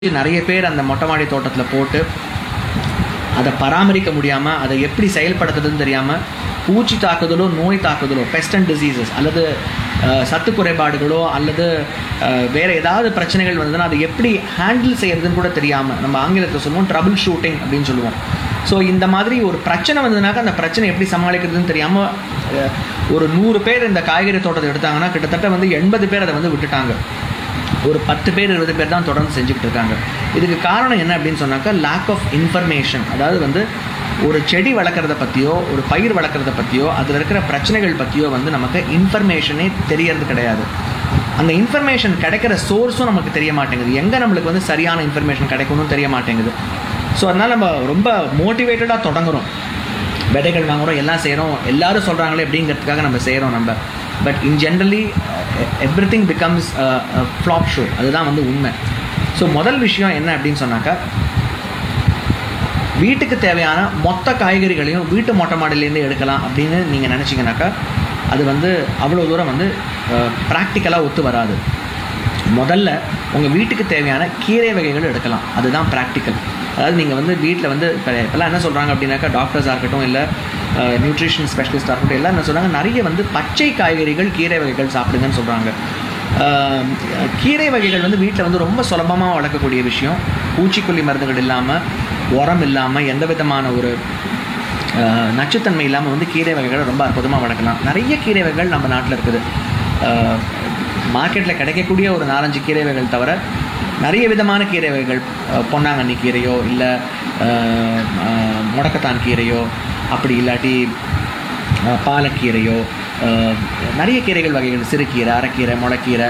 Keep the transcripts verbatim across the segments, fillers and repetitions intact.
நிறைய பேர் அந்த மொட்டை மாடி தோட்டத்தில் போட்டு அதை பராமரிக்க முடியாமல் அதை எப்படி செயல்படுத்துறதுன்னு தெரியாமல் பூச்சி தாக்குதலோ நோய் தாக்குதலோ பெஸ்ட் அண்ட் டிசீசஸ் அல்லது சத்து குறைபாடுகளோ அல்லது வேறு ஏதாவது பிரச்சனைகள் வந்ததுன்னா அதை எப்படி ஹேண்டில் செய்கிறதுன்னு கூட தெரியாமல் நம்ம ஆங்கிலத்தில் சொல்லுவோம் ட்ரபிள் ஷூட்டிங் அப்படின்னு சொல்லுவோம். ஸோ இந்த மாதிரி ஒரு பிரச்சனை வந்ததுனாக்கா அந்த பிரச்சனை எப்படி சமாளிக்கிறதுன்னு தெரியாமல் ஒரு நூறு பேர் இந்த காய்கறி தோட்டத்தை எடுத்தாங்கன்னா கிட்டத்தட்ட வந்து எண்பது பேர் அதை வந்து விட்டுட்டாங்க. ஒரு பத்து பேர் இருபது பேர் தான் தொடர்ந்து செஞ்சுக்கிட்டு இருக்காங்க. இதுக்கு காரணம் என்ன அப்படின்னு சொன்னாக்கா லேக் ஆஃப் இன்ஃபர்மேஷன். அதாவது வந்து ஒரு செடி வளர்க்குறத பற்றியோ ஒரு பயிர் வளர்க்குறத பற்றியோ அதில் இருக்கிற பிரச்சனைகள் பற்றியோ வந்து நமக்கு இன்ஃபர்மேஷனே தெரியறது கிடையாது. அந்த இன்ஃபர்மேஷன் கிடைக்கிற சோர்ஸும் நமக்கு தெரிய மாட்டேங்குது. எங்கே நம்மளுக்கு வந்து சரியான இன்ஃபர்மேஷன் கிடைக்கணும்னு தெரிய மாட்டேங்குது. ஸோ அதனால் நம்ம ரொம்ப மோட்டிவேட்டடாக தொடங்குறோம், விதைகள் வாங்குகிறோம், எல்லாம் செய்கிறோம், எல்லோரும் சொல்கிறாங்களே அப்படிங்கிறதுக்காக நம்ம செய்கிறோம் நம்ம. But in generally every thing becomes flop show. அதுதான் வந்து உண்மை. ஸோ முதல் விஷயம் என்ன அப்படின்னு சொன்னாக்கா வீட்டுக்கு தேவையான மொத்த காய்கறிகளையும் வீட்டு மொட்டை மாடிலேருந்து எடுக்கலாம் அப்படின்னு நீங்கள் நினச்சிங்கனாக்கா அது வந்து அவ்வளோ தூரம் வந்து ப்ராக்டிக்கலாக ஒத்து வராது. முதல்ல உங்கள் வீட்டுக்கு தேவையான கீரை வகைகள் எடுக்கலாம், அதுதான் ப்ராக்டிக்கல். அதாவது நீங்கள் வந்து வீட்டில் வந்து இப்போ இப்போல்லாம் என்ன சொல்கிறாங்க அப்படின்னாக்கா டாக்டர்ஸாக இருக்கட்டும் இல்லை நியூட்ரிஷன் ஸ்பெஷலிஸ்டாக இருக்கட்டும் எல்லாம் என்ன சொல்கிறாங்க, நிறைய வந்து பச்சை காய்கறிகள் கீரை வகைகள் சாப்பிடுங்கன்னு சொல்கிறாங்க. கீரை வகைகள் வந்து வீட்டில் வந்து ரொம்ப சுலபமாக வளர்க்கக்கூடிய விஷயம். பூச்சிக்கொல்லி மருந்துகள் இல்லாமல், உரம் இல்லாமல், எந்த விதமான ஒரு நச்சுத்தன்மை இல்லாமல் வந்து கீரை வகைகளை ரொம்ப அற்புதமாக வளர்க்கலாம். நிறைய கீரை வகைகள் நம்ம நாட்டில் இருக்குது. மார்க்கெட்டில் கிடைக்கக்கூடிய ஒரு நாலஞ்சு கீரை வகைகள் தவிர நிறைய விதமான கீரை வகைகள், பொன்னாங்கண்ணி கீரையோ இல்லை முடக்கத்தான் கீரையோ அப்படி இல்லாட்டி பாலக்கீரையோ நிறைய கீரைகள் வகைகள், சிறுகீரை, அரைக்கீரை, முளைக்கீரை,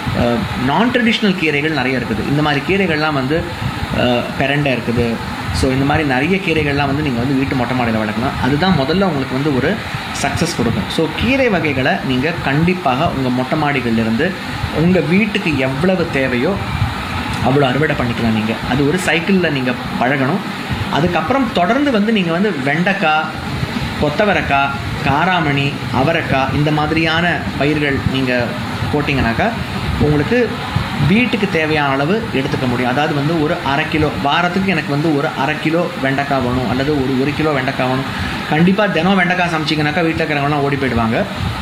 நான் ட்ரெடிஷ்னல் கீரைகள் நிறைய இருக்குது. இந்த மாதிரி கீரைகள்லாம் வந்து பெரண்டை இருக்குது. ஸோ இந்த மாதிரி நிறைய கீரைகள்லாம் வந்து நீங்கள் வந்து வீட்டு மொட்டை மாடியில் வளர்க்கலாம். அதுதான் முதல்ல உங்களுக்கு வந்து ஒரு சக்ஸஸ் கொடுக்கும். ஸோ கீரை வகைகளை நீங்கள் கண்டிப்பாக உங்கள் மொட்டை மாடிகளிலிருந்து உங்கள் வீட்டுக்கு எவ்வளவு தேவையோ அவ்வளோ அறுவடை பண்ணிக்கலாம். நீங்கள் அது ஒரு சைக்கிளில் நீங்கள் பழகணும். அதுக்கப்புறம் தொடர்ந்து வந்து நீங்கள் வந்து வெண்டைக்காய், கொத்தவரைக்காய், காராமணி, அவரைக்காய் இந்த மாதிரியான பயிர்கள் நீங்கள் போட்டிங்கனாக்கா உங்களுக்கு வீட்டுக்கு தேவையான அளவு எடுத்துக்க முடியும். அதாவது வந்து ஒரு அரை கிலோ வாரத்துக்கு எனக்கு வந்து ஒரு அரை கிலோ வெண்டைக்காய் வேணும் அல்லது ஒரு ஒரு கிலோ வெண்டைக்காய் வேணும். கண்டிப்பாக தினம் வெண்டைக்காய் சமைச்சிங்கனாக்கா வீட்டில் இருக்கிறவங்களாம் ஓடி போயிடுவாங்க.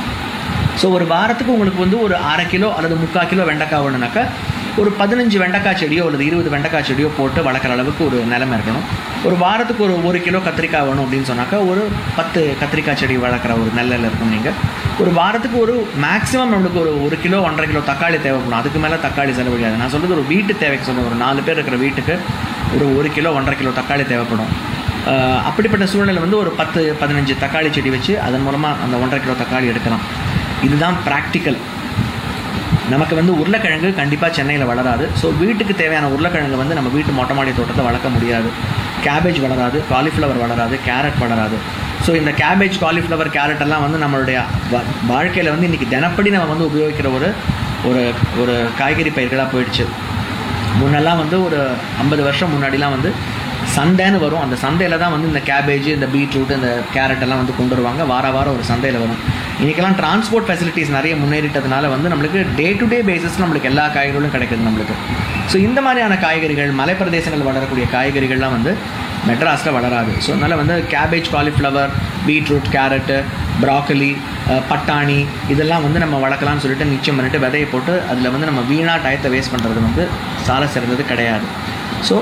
ஸோ ஒரு வாரத்துக்கு உங்களுக்கு வந்து ஒரு அரை கிலோ அல்லது முக்கால் கிலோ வெண்டைக்காய் வேணுனாக்கா ஒரு பதினஞ்சு வெண்டைக்காய் செடியோ அல்லது இருபது வெண்டைக்காய் செடியோ போட்டு வளர்க்குற அளவுக்கு ஒரு நிலைமை இருக்கணும். ஒரு வாரத்துக்கு ஒரு ஒரு கிலோ கத்திரிக்காய் வேணும் அப்படின்னு சொன்னாக்கா ஒரு பத்து கத்திரிக்காய் செடி வளர்க்குற ஒரு நிலையில் இருக்கும். நீங்கள் ஒரு வாரத்துக்கு ஒரு மேக்ஸிமம் நம்மளுக்கு ஒரு ஒரு கிலோ ஒன்றரை கிலோ தக்காளி தேவைப்படும். அதுக்கு மேலே தக்காளி செலவழியாது. நான் சொல்கிறது ஒரு வீட்டு தேவைக்கு சொல்லுவேன். ஒரு நாலு பேர் இருக்கிற வீட்டுக்கு ஒரு ஒரு கிலோ ஒன்றரை கிலோ தக்காளி தேவைப்படும். அப்படிப்பட்ட சூழ்நிலை வந்து ஒரு பத்து பதினஞ்சு தக்காளி செடி வச்சு அதன் மூலமாக அந்த ஒன்றரை கிலோ தக்காளி எடுக்கலாம். இதுதான் ப்ராக்டிக்கல். நமக்கு வந்து உருளைக்கிழங்கு கண்டிப்பாக சென்னையில் வளராது. ஸோ வீட்டுக்கு தேவையான உருளைக்கிழங்கு வந்து நம்ம வீட்டு மொட்டை மாடி தோட்டத்தை வளர்க்க முடியாது. கேபேஜ் வளராது, காலிஃப்ளவர் வளராது, கேரட் வளராது. ஸோ இந்த கேபேஜ், காலிஃப்ளவர், கேரட் எல்லாம் வந்து நம்மளுடைய வாழ்க்கையில் வந்து இன்றைக்கி தினப்படி நம்ம வந்து உபயோகிக்கிற ஒரு ஒரு ஒரு காய்கறி பயிர்களாக போயிடுச்சு. முன்னெல்லாம் வந்து ஒரு ஐம்பது வருஷம் முன்னாடிலாம் வந்து சந்தைன்னு வரும். அந்த சந்தையில் தான் வந்து இந்த கேபேஜ், இந்த பீட்ரூட், இந்த கேரட் எல்லாம் வந்து கொண்டு வருவாங்க. வார வாரம் ஒரு சந்தையில் வரும். இன்றைக்கெல்லாம் டிரான்ஸ்போர்ட் ஃபெசிலிட்டிஸ் நிறைய முன்னேறிட்டதுனால வந்து நம்மளுக்கு டே டு டே பேசிஸ் நம்மளுக்கு எல்லா காய்கறிகளும் கிடைக்குது நம்மளுக்கு. ஸோ இந்த மாதிரியான காய்கறிகள், மலைப்பிரதேசங்கள் வளரக்கூடிய காய்கறிகள்லாம் வந்து மெட்ராஸில் வளராது. ஸோ அதனால் வந்து cabbage, cauliflower, beetroot, carrot, broccoli, பட்டாணி இதெல்லாம் வந்து நம்ம வளர்க்கலாம்னு சொல்லிட்டு நிச்சயம் பண்ணிட்டு விதையை போட்டு அதில் வந்து நம்ம வீணாக டயத்தை வேஸ்ட் பண்ணுறது வந்து சால சிறந்தது கிடையாது. ஸோ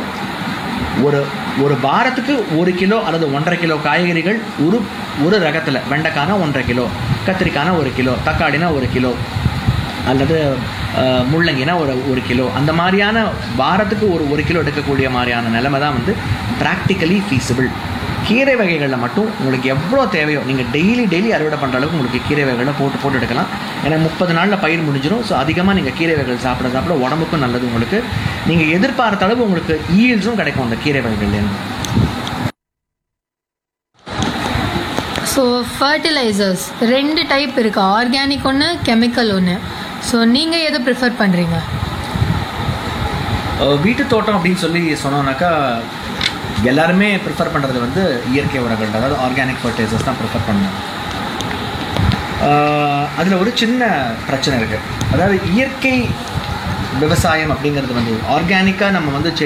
ஒரு ஒரு வாரத்துக்கு ஒரு கிலோ அல்லது ஒன்றரை கிலோ காய்கறிகள் ஒரு ஒரு ரகத்தில், வெண்டைக்கானா ஒன்றரை கிலோ, கத்திரிக்கானா ஒரு கிலோ, தக்காளினா ஒரு கிலோ அல்லது முள்ளங்கினா ஒரு ஒரு கிலோ, அந்த மாதிரியான வாரத்துக்கு ஒரு ஒரு கிலோ எடுக்கக்கூடிய மாதிரியான நிலைமை தான் வந்து ப்ராக்டிக்கலி ஃபீஸிபிள். கீரை வகைகளில் மட்டும் உங்களுக்கு எவ்வளோ தேவையோ நீங்கள் டெய்லி டெய்லி அறுவடை பண்ணுற அளவுக்கு உங்களுக்கு கீரை வகைகளை போட்டு போட்டு எடுக்கலாம். ஏன்னா முப்பது நாளில் பயிர் முடிஞ்சிடும். ஸோ அதிகமாக நீங்கள் கீரை வகைகள் சாப்பிட சாப்பிட உடம்புக்கும் நல்லது. உங்களுக்கு நீங்கள் எதிர்பார்த்த அளவு உங்களுக்கு ஈல்ஸும் கிடைக்கும் அந்த கீரை வகைகள்லேருந்து. ஸோ ஃபர்டிலைசர்ஸ் ரெண்டு டைப் இருக்குது, ஆர்கானிக் ஒன்று, கெமிக்கல் ஒன்று. ஸோ நீங்கள் எதை ப்ரிஃபர் பண்ணுறீங்க? வீட்டு தோட்டம் அப்படின்னு சொல்லி சொன்னோன்னாக்கா எல்லாருமே ப்ரிஃபர் பண்ணுறது வந்து இயற்கை உரங்கள், அதாவது ஆர்கானிக் ஃபர்டிலைசர்ஸ் தான் ப்ரிஃபர் பண்ணுவோம். அதில் ஒரு சின்ன பிரச்சனை இருக்குது. அதாவது இயற்கை விவசாயம் அப்படிங்கிறது வந்து ஆர்கானிக்காக நம்ம வந்து